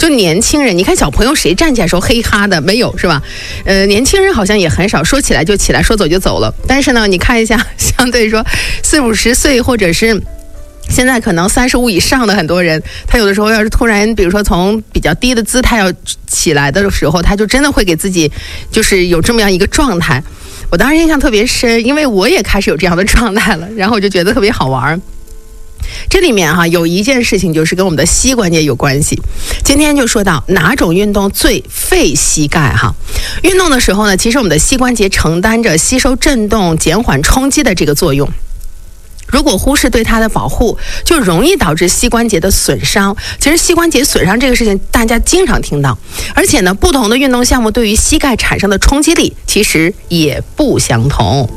说年轻人，你看小朋友谁站起来时候嘿哈的没有是吧？年轻人好像也很少，说起来就起来，说走就走了。但是呢，你看一下，相对说40-50岁或者是现在可能35以上的很多人，他有的时候要是突然比如说从比较低的姿态要起来的时候，他就真的会给自己就是有这么样一个状态。我当时印象特别深，因为我也开始有这样的状态了，然后我就觉得特别好玩。这里面有一件事情就是跟我们的膝关节有关系。今天就说到哪种运动最费膝盖运动的时候呢，其实我们的膝关节承担着吸收震动、减缓冲击的这个作用。如果忽视对它的保护，就容易导致膝关节的损伤。其实膝关节损伤这个事情大家经常听到，而且呢，不同的运动项目对于膝盖产生的冲击力其实也不相同。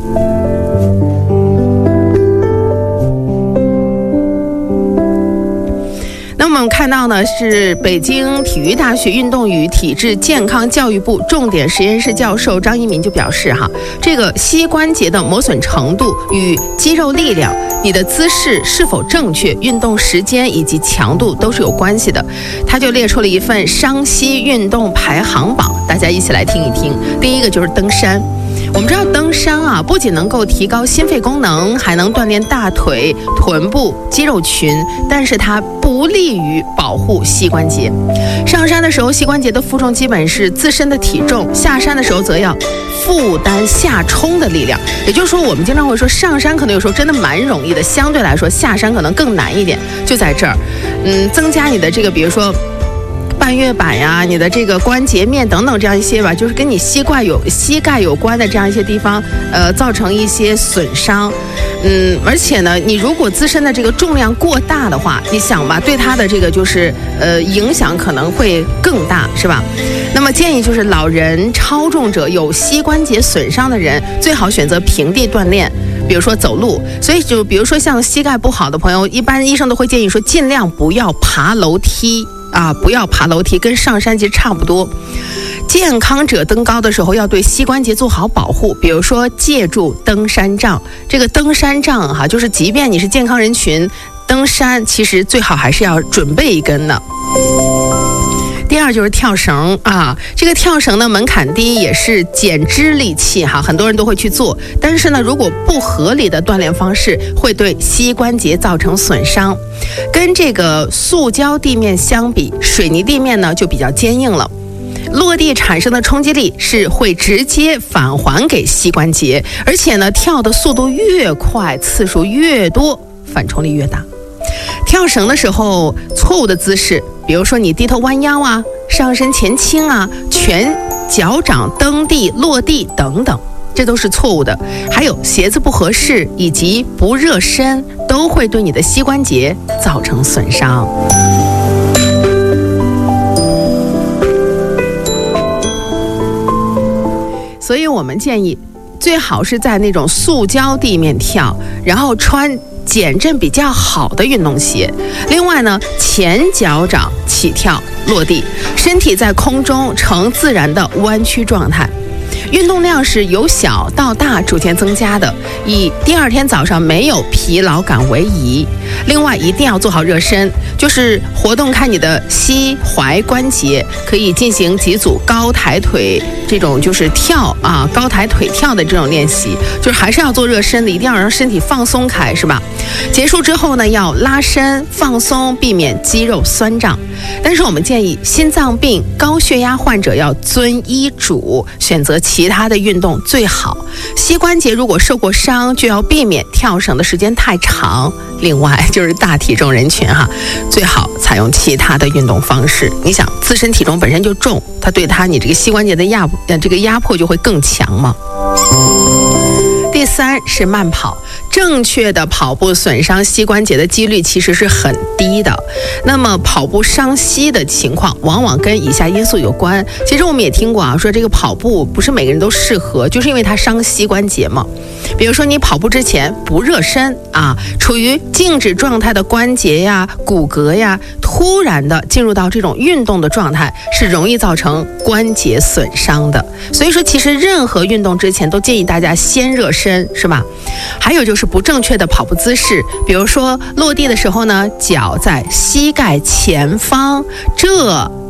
那么我们看到呢，是北京体育大学运动与体质健康教育部重点实验室教授张一民就表示这个膝关节的磨损程度与肌肉力量、你的姿势是否正确、运动时间以及强度都是有关系的。他就列出了一份伤膝运动排行榜，大家一起来听一听。第一个就是登山。我们知道登山不仅能够提高心肺功能，还能锻炼大腿、臀部肌肉群，但是它不利于保护膝关节。上山的时候，膝关节的负重基本是自身的体重，下山的时候则要负担下冲的力量。也就是说，我们经常会说上山可能有时候真的蛮容易的，相对来说下山可能更难一点。就在这儿，增加你的这个，比如说半月板呀，你的这个关节面等等这样一些吧，就是跟你膝盖有关的这样一些地方，造成一些损伤。而且呢，你如果自身的这个重量过大的话，你想吧，对它的这个就是影响可能会更大，是吧？那么建议就是老人、超重者、有膝关节损伤的人，最好选择平地锻炼。比如说走路，所以就比如说像膝盖不好的朋友，一般医生都会建议说，尽量不要爬楼梯不要爬楼梯，跟上山其实差不多。健康者登高的时候要对膝关节做好保护，比如说借助登山杖。这个登山杖就是即便你是健康人群登山，其实最好还是要准备一根的。第二就是跳绳这个跳绳呢门槛低，也是减脂利器很多人都会去做。但是呢，如果不合理的锻炼方式，会对膝关节造成损伤。跟这个塑胶地面相比，水泥地面呢就比较坚硬了。落地产生的冲击力是会直接返还给膝关节，而且呢，跳的速度越快，次数越多，反冲力越大。跳绳的时候，错误的姿势，比如说你低头弯腰上身前倾全脚掌蹬地、落地等等，这都是错误的。还有鞋子不合适以及不热身，都会对你的膝关节造成损伤。所以我们建议最好是在那种塑胶地面跳，然后穿减震比较好的运动鞋。另外呢，前脚掌起跳落地，身体在空中呈自然的弯曲状态。运动量是由小到大逐渐增加的，以第二天早上没有疲劳感为宜。另外一定要做好热身，就是活动开你的膝踝关节，可以进行几组高抬腿，这种就是跳高抬腿跳的这种练习，就是还是要做热身的，一定要让身体放松开，是吧？结束之后呢，要拉伸放松，避免肌肉酸胀。但是我们建议心脏病、高血压患者要遵医嘱，选择其他的运动最好。膝关节如果受过伤，就要避免跳绳的时间太长。另外就是大体重人群最好采用其他的运动方式。你想自身体重本身就重，它对你这个膝关节的压迫就会更强嘛。第三是慢跑，正确的跑步损伤膝关节的几率其实是很低的。那么跑步伤膝的情况往往跟以下因素有关。其实我们也听过说这个跑步不是每个人都适合，就是因为它伤膝关节嘛。比如说你跑步之前不热身处于静止状态的关节骨骼突然的进入到这种运动的状态，是容易造成关节损伤的。所以说其实任何运动之前都建议大家先热身，是吧？还有就是不正确的跑步姿势，比如说落地的时候呢，脚在膝盖前方，这